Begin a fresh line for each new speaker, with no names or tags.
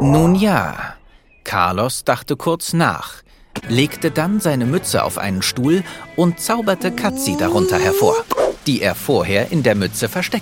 Nun ja, Carlos dachte kurz nach, legte dann seine Mütze auf einen Stuhl und zauberte Katzi darunter hervor, die er vorher in der Mütze versteckt